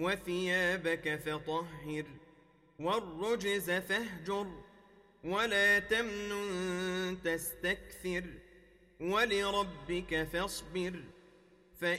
وثيابك فطهر والرجز فاهجر ولا تمنن تستكثر ولربك فاصبر